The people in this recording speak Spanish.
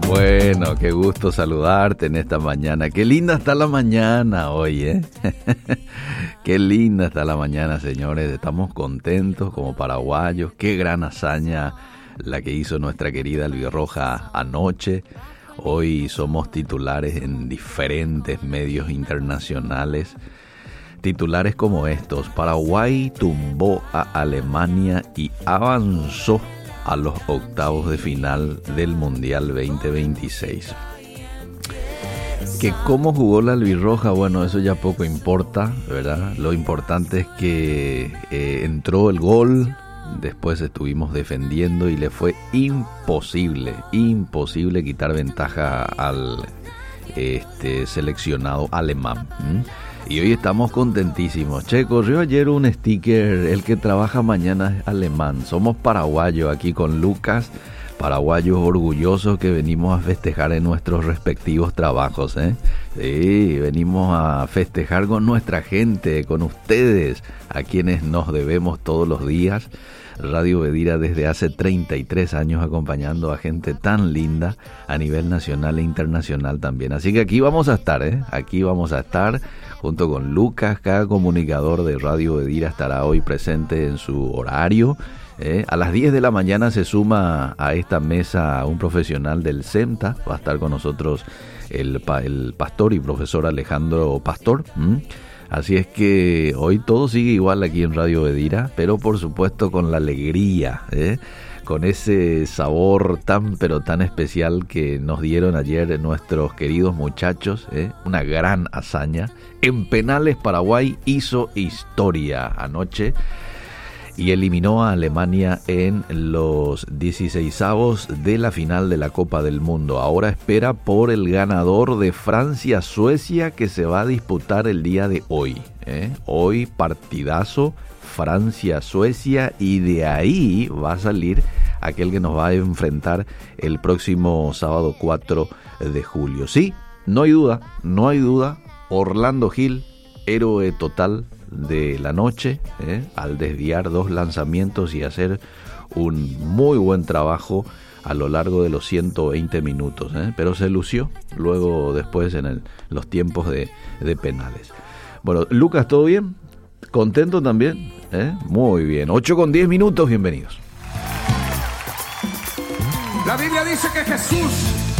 Bueno, qué gusto saludarte en esta mañana. Qué linda está la mañana hoy, ¿eh? Qué linda está la mañana, señores. Estamos contentos como paraguayos. Qué gran hazaña la que hizo nuestra querida Albirroja anoche. Hoy somos titulares en diferentes medios internacionales. Titulares como estos: Paraguay tumbó a Alemania y avanzó a los octavos de final del Mundial 2026. Que cómo jugó la Albirroja, bueno, eso ya poco importa, ¿verdad? Lo importante es que entró el gol, después estuvimos defendiendo y le fue imposible quitar ventaja al seleccionado alemán. Y hoy estamos contentísimos. Che, corrió ayer un sticker: el que trabaja mañana es alemán. Somos paraguayos aquí con Lucas, paraguayos orgullosos que venimos a festejar en nuestros respectivos trabajos, ¿eh? Sí, venimos a festejar con nuestra gente, con ustedes, a quienes nos debemos todos los días. Radio Bedira desde hace 33 años acompañando a gente tan linda a nivel nacional e internacional también. Así que aquí vamos a estar, ¿eh? Aquí vamos a estar junto con Lucas. Cada comunicador de Radio Bedira estará hoy presente en su horario. A las 10 de la mañana se suma a esta mesa un profesional del CEMTA. Va a estar con nosotros el pastor y profesor Alejandro Pastor. Así es que hoy todo sigue igual aquí en Radio Bedira, pero por supuesto con la alegría, con ese sabor tan pero tan especial que nos dieron ayer nuestros queridos muchachos, una gran hazaña. En penales Paraguay hizo historia anoche y eliminó a Alemania en los 16avos de la final de la Copa del Mundo. Ahora espera por el ganador de Francia-Suecia, que se va a disputar el día de hoy. Hoy partidazo Francia-Suecia, y de ahí va a salir aquel que nos va a enfrentar el próximo sábado 4 de julio. Sí, no hay duda, Orlando Gil, héroe total de la noche, al desviar 2 lanzamientos y hacer un muy buen trabajo a lo largo de los 120 minutos, pero se lució luego después en los tiempos de penales. Bueno, Lucas, ¿todo bien? ¿Contento también? Muy bien, 8:10, bienvenidos. La Biblia dice que Jesús